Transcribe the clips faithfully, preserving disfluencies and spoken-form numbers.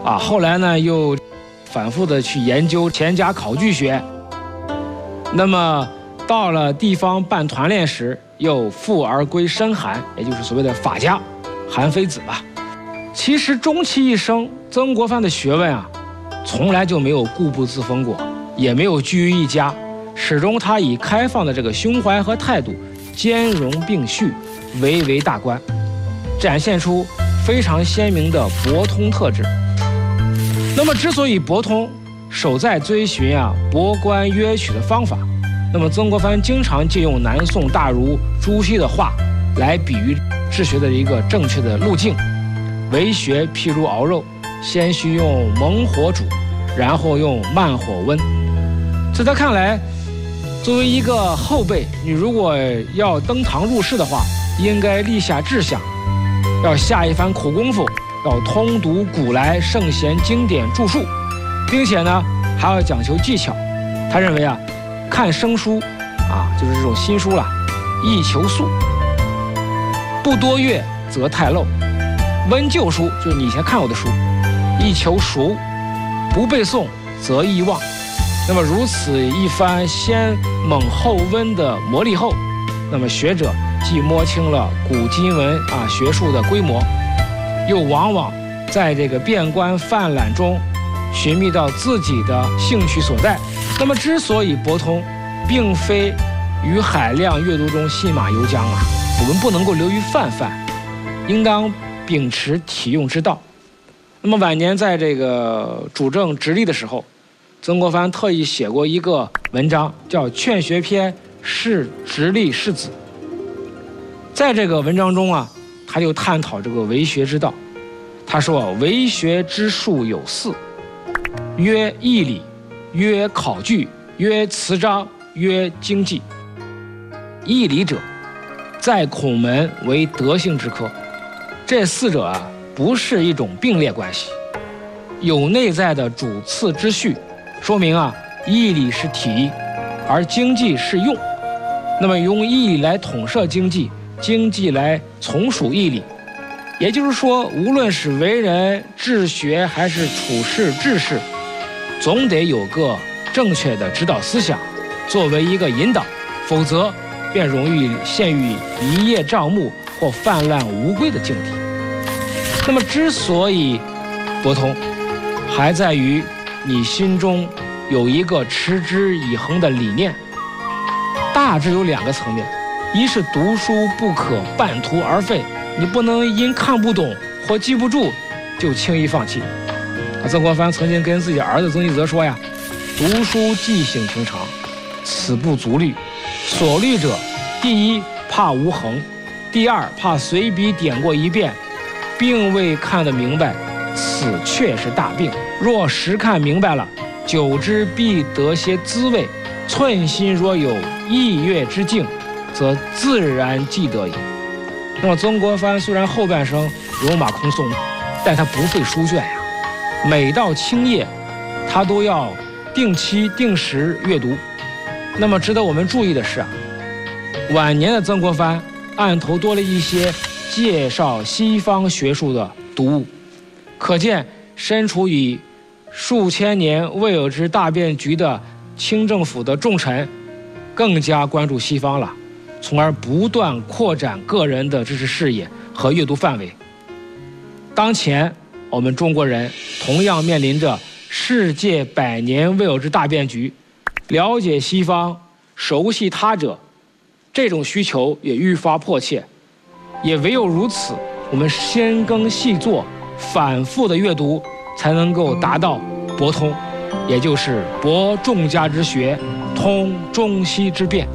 啊，后来呢又反复的去研究钱家考据学。那么到了地方办团练时，又复而归深韩，也就是所谓的法家，韩非子吧。其实终其一生，曾国藩的学问啊，从来就没有固步自封过，也没有居于一家，始终他以开放的这个胸怀和态度，兼容并蓄，唯为大观，展现出非常鲜明的博通特质。那么之所以博通，守在追寻啊博观约取的方法，那么曾国藩经常借用南宋大儒朱熹的话来比喻治学的一个正确的路径。为学譬如熬肉，先须用猛火煮，然后用慢火温。在他看来，作为一个后辈，你如果要登堂入室的话，应该立下志向，要下一番苦功夫，要通读古来圣贤经典著述，并且呢还要讲求技巧。他认为啊，看生书啊，就是这种新书啦，宜求速，不多阅则太漏；温旧书就是你以前看过的书，宜求熟，不背诵则易忘。那么如此一番先猛后温的磨砺后，那么学者既摸清了古今文啊学术的规模，又往往在这个遍观泛览中寻觅到自己的兴趣所在。那么之所以博通，并非于海量阅读中信马由缰啊，我们不能够流于泛泛，应当秉持体用之道。那么晚年在这个主政直隶的时候，曾国藩特意写过一个文章，叫《劝学篇释直隶士子》。在这个文章中啊，他就探讨这个为学之道。他说，为学之术有四，曰义理，曰考据，曰辞章，曰经济。义理者，在孔门为德性之科。这四者啊，不是一种并列关系，有内在的主次之序，说明啊，义理是体，而经济是用。那么用义理来统摄经济，经济来从属义理。也就是说，无论是为人治学还是处事治事，总得有个正确的指导思想作为一个引导，否则便容易陷于一叶障目或泛滥无归的境地。那么之所以博通，还在于你心中有一个持之以恒的理念。大致有两个层面，一是读书不可半途而废，你不能因看不懂或记不住就轻易放弃。曾国藩曾经跟自己儿子曾纪泽说呀，读书记性平常，此不足虑。所虑者，第一怕无恒，第二怕随笔点过一遍并未看得明白，此确是大病。若实看明白了，久之必得些滋味。寸心若有意悦之境，则自然记得矣。那么曾国藩虽然后半生戎马空诵，但他不废书卷呀。每到清夜，他都要定期定时阅读。那么值得我们注意的是啊，晚年的曾国藩案头多了一些介绍西方学术的读物，可见身处于数千年未有之大变局的清政府的重臣更加关注西方了，从而不断扩展个人的知识视野和阅读范围。当前我们中国人同样面临着世界百年未有之大变局，了解西方，熟悉他者，这种需求也愈发迫切。也唯有如此，我们深耕细作，反复的阅读，才能够达到博通，也就是博众家之学，通中西之变。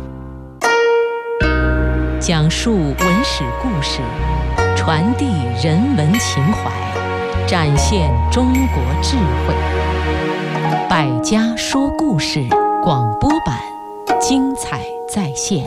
讲述文史故事，传递人文情怀，展现中国智慧。百家说故事广播版，精彩再现。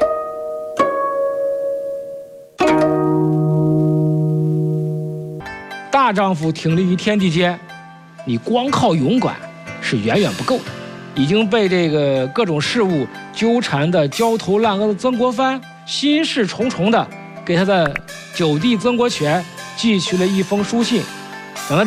大丈夫挺立于天地间，你光靠勇敢是远远不够的。已经被这个各种事物纠缠的焦头烂额的曾国藩，心事重重的给他的九弟曾国荃寄去了一封书信。讲到这儿，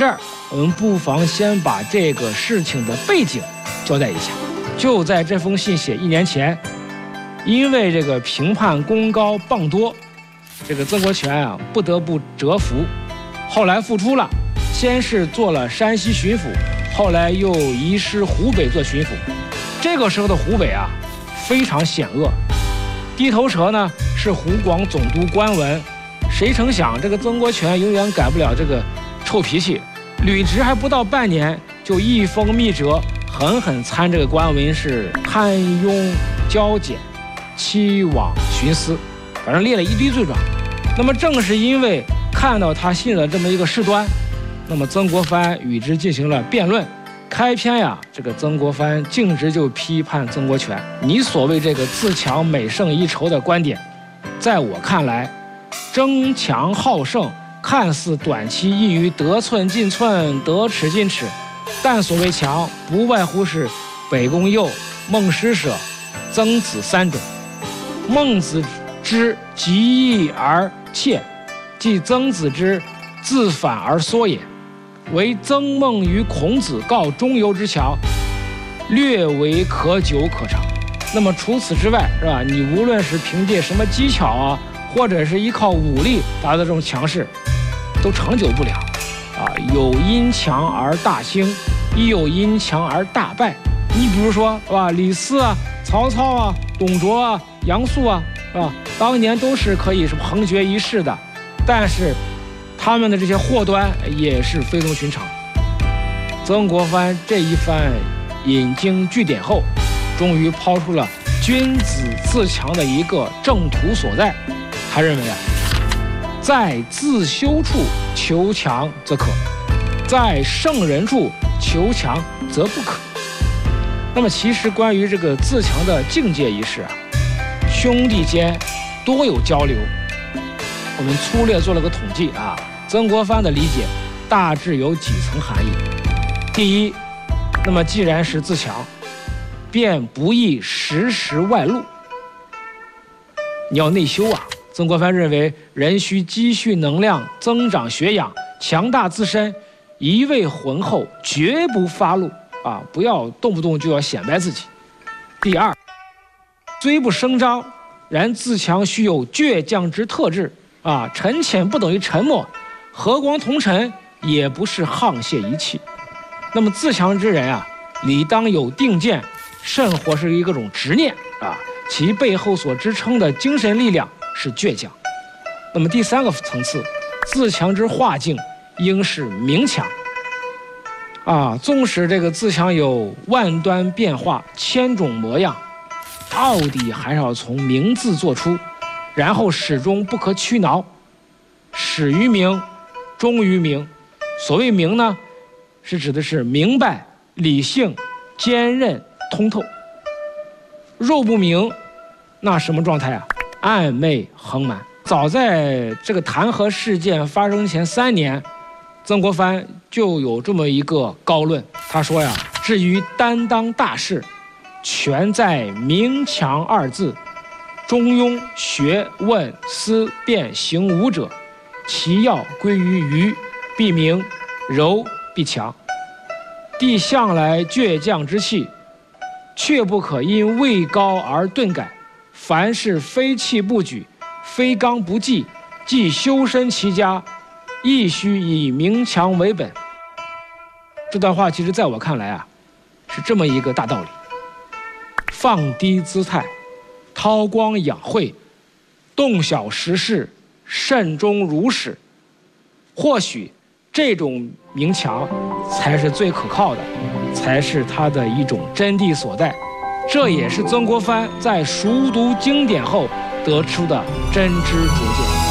我们不妨先把这个事情的背景交代一下。就在这封信写一年前，因为这个评判功高磅多，这个曾国荃啊不得不折服，后来复出了，先是做了山西巡抚，后来又移师湖北做巡抚。这个时候的湖北啊非常险恶，地头蛇呢是湖广总督关文，谁成想这个曾国荃永远改不了这个臭脾气，履职还不到半年，就一封密折狠狠参这个关文是贪庸骄俭、欺罔徇私，反正列了一堆罪状。那么正是因为看到他信的这么一个事端，那么曾国藩与之进行了辩论。开篇呀，这个曾国藩径直就批判曾国荃，你所谓这个自强美胜一筹的观点，在我看来，争强好胜看似短期易于得寸进寸、得尺进尺，但所谓强，不外乎是北宫佑、孟施舍、曾子三种。孟子之极义而切，即曾子之自反而缩也。为曾孟与孔子告中游之强，略为可久可长。那么除此之外，是吧？你无论是凭借什么技巧啊，或者是依靠武力达到这种强势，都长久不了啊。有因强而大兴，亦有因强而大败。你比如说，是吧？李斯啊、曹操啊、董卓啊、杨素啊，是吧？当年都是可以什么横绝一世的，但是他们的这些祸端也是非同寻常。曾国藩这一番引经据典后，终于抛出了君子自强的一个正途所在。他认为啊，在自修处求强则可，在圣人处求强则不可。那么其实关于这个自强的境界一事啊，兄弟间多有交流。我们粗略做了个统计啊，曾国藩的理解大致有几层含义。第一，那么既然是自强，便不宜时时外露。你要内修啊。曾国藩认为，人需积蓄能量，增长学养，强大自身，一味浑厚，绝不发露啊！不要动不动就要显摆自己。第二，虽不声张，然自强须有倔强之特质啊！沉潜不等于沉默，和光同尘也不是沆瀣一气。那么自强之人啊，理当有定见，甚或是一个种执念啊，其背后所支撑的精神力量是倔强。那么第三个层次，自强之化境应是明强啊。纵使这个自强有万端变化、千种模样，到底还是要从明字做出，然后始终不可屈挠，始于明，终于明。所谓明呢，是指的是明白、理性、坚韧、通透。若不明，那什么状态啊？暧昧横蛮。早在这个弹劾事件发生前三年，曾国藩就有这么一个高论。他说呀，至于担当大事，全在明强二字。中庸学问思辨行五者，其要归于愚，必明；柔必强。帝向来倔强之气，却不可因位高而顿改。凡事非气不举，非刚不济，既修身齐家，亦须以明强为本。这段话其实在我看来啊，是这么一个大道理：放低姿态，韬光养晦，洞晓时事，慎终如始。或许这种明强才是最可靠的，才是它的一种真谛所在。这也是曾国藩在熟读经典后得出的真知灼见。